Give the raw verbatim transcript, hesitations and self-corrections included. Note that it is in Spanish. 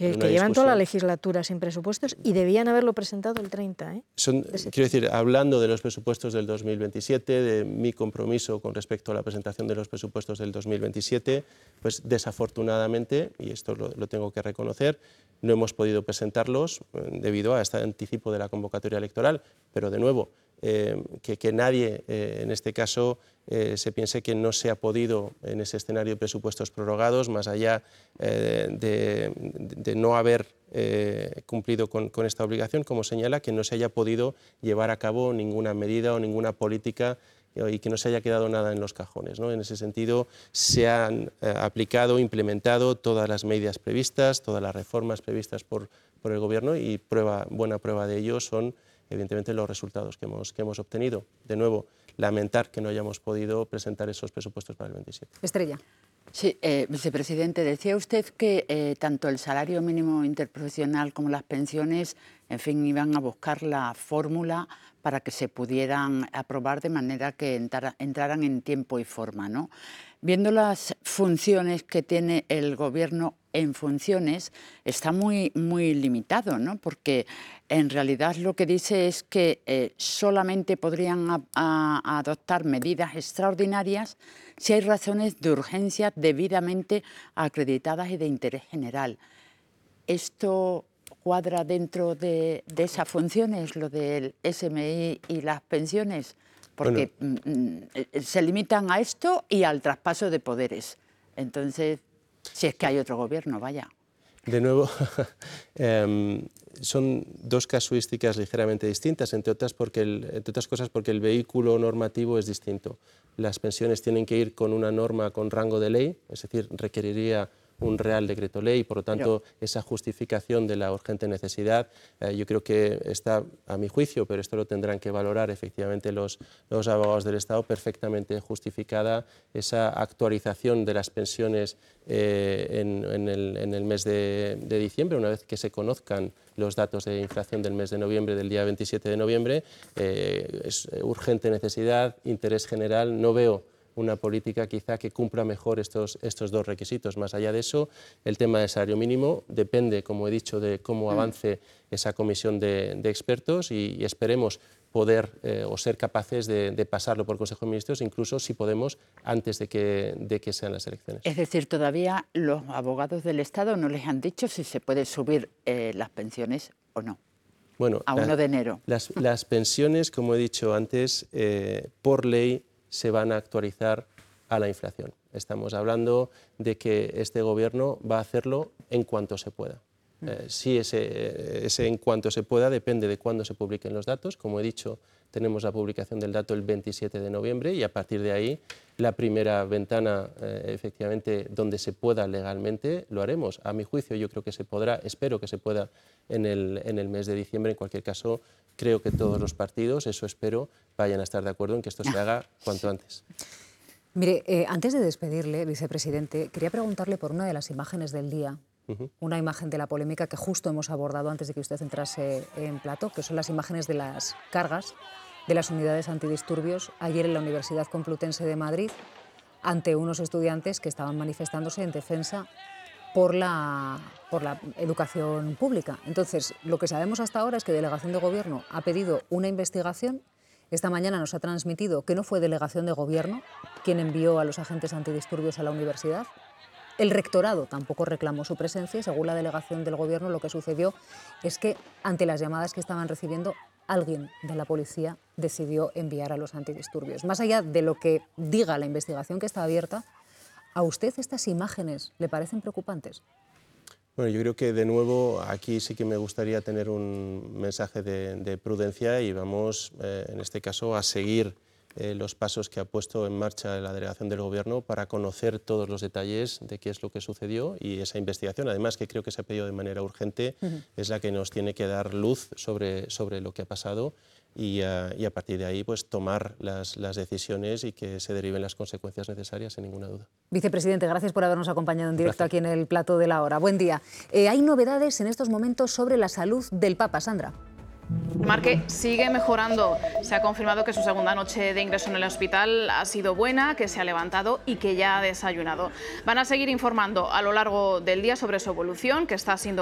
Pero que llevan toda la legislatura sin presupuestos y debían haberlo presentado el treinta. ¿eh? Son, quiero decir, hablando de los presupuestos del dos mil veintisiete, de mi compromiso con respecto a la presentación de los presupuestos del dos mil veintisiete, pues desafortunadamente, y esto lo, lo tengo que reconocer, no hemos podido presentarlos debido a este anticipo de la convocatoria electoral, pero de nuevo, eh, que, que nadie eh, en este caso eh, se piense que no se ha podido en ese escenario de presupuestos prorrogados, más allá eh, de, de no haber eh, cumplido con, con esta obligación, como señala, que no se haya podido llevar a cabo ninguna medida o ninguna política y que no se haya quedado nada en los cajones, ¿no? En ese sentido, se han eh, aplicado, implementado todas las medidas previstas, todas las reformas previstas por, por el Gobierno y prueba, buena prueba de ello son, evidentemente, los resultados que hemos, que hemos obtenido. De nuevo, lamentar que no hayamos podido presentar esos presupuestos para el veintisiete. Estrella. Sí, eh, vicepresidente, decía usted que eh, tanto el salario mínimo interprofesional como las pensiones, en fin, iban a buscar la fórmula para que se pudieran aprobar de manera que entrara, entraran en tiempo y forma, ¿no? Viendo las funciones que tiene el Gobierno en funciones, está muy, muy limitado, ¿no? Porque en realidad lo que dice es que eh, solamente podrían a, a, adoptar medidas extraordinarias si hay razones de urgencia debidamente acreditadas y de interés general. ¿Esto cuadra dentro de, de esas funciones, lo del S M I y las pensiones? Porque bueno, mm, se limitan a esto y al traspaso de poderes. Entonces, si es que hay otro gobierno, vaya. De nuevo, eh, son dos casuísticas ligeramente distintas, entre otras, porque el, entre otras cosas porque el vehículo normativo es distinto. Las pensiones tienen que ir con una norma con rango de ley, es decir, requeriría un Real Decreto Ley, por lo tanto, pero esa justificación de la urgente necesidad, eh, yo creo que está, a mi juicio, pero esto lo tendrán que valorar efectivamente los, los abogados del Estado, perfectamente justificada esa actualización de las pensiones eh, en, en, el, en el mes de, de diciembre, una vez que se conozcan los datos de inflación del mes de noviembre, del día veintisiete de noviembre, eh, es urgente necesidad, interés general, no veo una política quizá que cumpla mejor estos, estos dos requisitos. Más allá de eso, el tema del salario mínimo depende, como he dicho, de cómo avance esa comisión de, de expertos y, y esperemos poder eh, o ser capaces de, de pasarlo por el Consejo de Ministros, incluso si podemos, antes de que, de que sean las elecciones. Es decir, todavía los abogados del Estado no les han dicho si se puede subir eh, las pensiones o no. Bueno, a uno de enero. Las, las pensiones, como he dicho antes, eh, por ley, se van a actualizar a la inflación. Estamos hablando de que este Gobierno va a hacerlo en cuanto se pueda. Eh, sí, ese, ese en cuanto se pueda depende de cuándo se publiquen los datos. Como he dicho, tenemos la publicación del dato el veintisiete de noviembre y a partir de ahí la primera ventana, eh, efectivamente, donde se pueda legalmente, lo haremos. A mi juicio, yo creo que se podrá, espero que se pueda en el, en el mes de diciembre. En cualquier caso, creo que todos los partidos, eso espero, vayan a estar de acuerdo en que esto se haga cuanto antes. Mire, eh, antes de despedirle, vicepresidente, quería preguntarle por una de las imágenes del día, uh-huh. una imagen de la polémica que justo hemos abordado antes de que usted entrase en plato, que son las imágenes de las cargas de las unidades antidisturbios ayer en la Universidad Complutense de Madrid ante unos estudiantes que estaban manifestándose en defensa por la, por la educación pública. Entonces, lo que sabemos hasta ahora es que Delegación de Gobierno ha pedido una investigación. Esta mañana nos ha transmitido que no fue Delegación de Gobierno quien envió a los agentes antidisturbios a la universidad. El rectorado tampoco reclamó su presencia y, según la Delegación del Gobierno, lo que sucedió es que, ante las llamadas que estaban recibiendo, alguien de la policía decidió enviar a los antidisturbios. Más allá de lo que diga la investigación que está abierta, ¿a usted estas imágenes le parecen preocupantes? Bueno, yo creo que de nuevo aquí sí que me gustaría tener un mensaje de, de prudencia y vamos, eh, en este caso, a seguir eh, los pasos que ha puesto en marcha la Delegación del Gobierno para conocer todos los detalles de qué es lo que sucedió y esa investigación, además que creo que se ha pedido de manera urgente, uh-huh. es la que nos tiene que dar luz sobre, sobre lo que ha pasado y, uh, y a partir de ahí pues tomar las, las decisiones y que se deriven las consecuencias necesarias, sin ninguna duda. Vicepresidente, gracias por habernos acompañado en directo gracias. Aquí en el Plato de la Hora. Buen día. Eh, hay novedades en estos momentos sobre la salud del Papa, Sandra. Marque sigue mejorando. Se ha confirmado que su segunda noche de ingreso en el hospital ha sido buena, que se ha levantado y que ya ha desayunado. Van a seguir informando a lo largo del día sobre su evolución, que está siendo